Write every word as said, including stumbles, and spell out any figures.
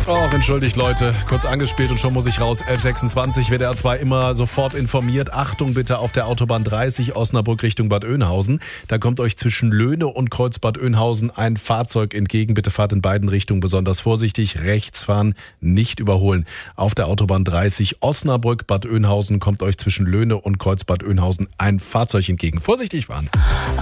Och, entschuldigt Leute, kurz angespielt und schon muss ich raus. elf Uhr sechsundzwanzig, W D R zwei immer sofort informiert. Achtung bitte auf der Autobahn dreißig Osnabrück Richtung Bad Oeynhausen. Da kommt euch zwischen Löhne und Kreuz Bad Oeynhausen ein Fahrzeug entgegen. Bitte fahrt in beiden Richtungen besonders vorsichtig. Rechts fahren, nicht überholen. Auf der Autobahn dreißig Osnabrück Bad Oeynhausen kommt euch zwischen Löhne und Kreuz Bad Oeynhausen ein Fahrzeug entgegen. Vorsichtig fahren.